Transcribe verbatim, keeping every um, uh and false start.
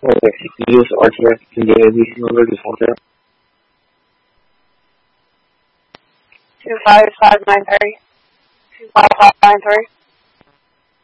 Okay, you use R T X and the A B C number, just one there. Two five five nine three. Two five five nine three.